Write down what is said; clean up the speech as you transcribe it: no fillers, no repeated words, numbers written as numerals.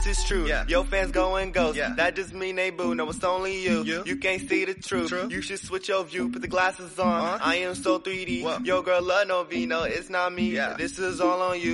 It's true. Yeah. Your fans going ghost. Yeah. That just mean they boo. No, it's only you. You can't see the truth. True. You should switch your view. Put the glasses on. I am so 3D. What? Your girl love no V. No, it's not me. Yeah. This is all on you.